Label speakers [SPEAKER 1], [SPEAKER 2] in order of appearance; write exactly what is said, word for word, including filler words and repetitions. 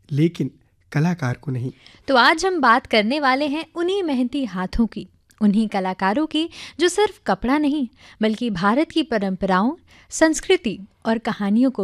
[SPEAKER 1] लेकिन कलाकार को नहीं।
[SPEAKER 2] तो आज हम बात करने वाले हैं उन्हीं मेहनती हाथों की, उन्हीं कलाकारों की जो सिर्फ कपड़ा नहीं बल्कि भारत की परंपराओं, संस्कृति और कहानियों को